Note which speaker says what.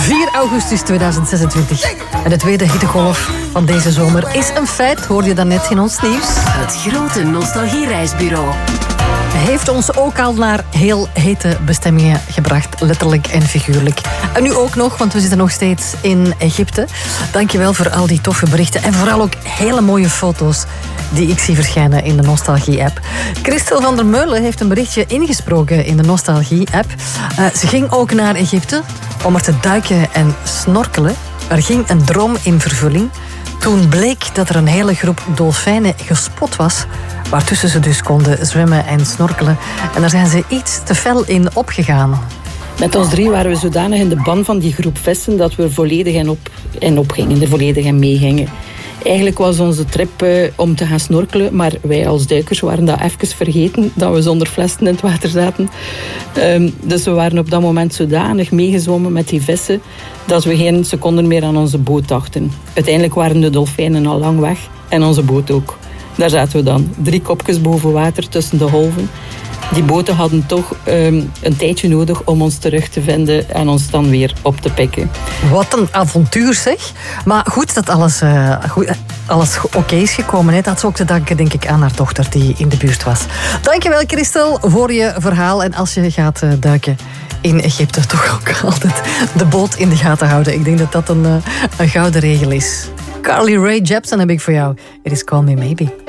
Speaker 1: 4 augustus 2026. En de tweede hittegolf van deze zomer is een feit, hoorde je daarnet in ons nieuws.
Speaker 2: Het grote nostalgiereisbureau
Speaker 1: Heeft ons ook al naar heel hete bestemmingen gebracht, letterlijk en figuurlijk. En nu ook nog, want we zitten nog steeds in Egypte. Dankjewel voor al die toffe berichten en vooral ook hele mooie foto's die ik zie verschijnen in de Nostalgie-app. Christel van der Meulen heeft een berichtje ingesproken in de Nostalgie-app. Ze ging ook naar Egypte om er te duiken en snorkelen. Er ging een droom in vervulling. Toen bleek dat er een hele groep dolfijnen gespot was, waartussen ze dus konden zwemmen en snorkelen. En daar zijn ze iets te fel in opgegaan.
Speaker 3: Met ons 3 waren we zodanig in de ban van die groep vissen dat we volledig en opgingen, er volledig in meegingen. Eigenlijk was onze trip om te gaan snorkelen, maar wij als duikers waren dat even vergeten, dat we zonder flessen in het water zaten. Dus we waren op dat moment zodanig meegezwommen met die vissen dat we geen seconden meer aan onze boot dachten. Uiteindelijk waren de dolfijnen al lang weg en onze boot ook. Daar zaten we dan, 3 kopjes boven water tussen de golven. Die boten hadden toch een tijdje nodig om ons terug te vinden en ons dan weer op te pikken.
Speaker 1: Wat een avontuur zeg. Maar goed dat alles oké is gekomen. Hè. Dat is ook te danken, denk ik, aan haar dochter die in de buurt was. Dankjewel, Christel, voor je verhaal. En als je gaat duiken in Egypte, toch ook altijd de boot in de gaten houden. Ik denk dat dat een gouden regel is. Carly Rae Jepsen heb ik voor jou. It is Call Me Maybe.